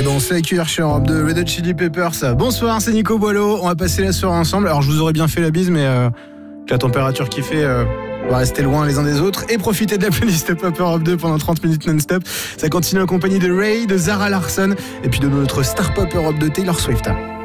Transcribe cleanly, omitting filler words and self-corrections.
danser à cuir chez Europe 2, Red Hot Chili Peppers. Bonsoir, c'est Nico Boileau. On va passer la soirée ensemble. Alors, je vous aurais bien fait la bise, mais la température qui fait, on va rester loin les uns des autres et profiter de la playlist Pop Europe 2 pendant 30 minutes non-stop. Ça continue en compagnie de Ray, de Zara Larsson et puis de notre star Pop Europe 2, Taylor Swift.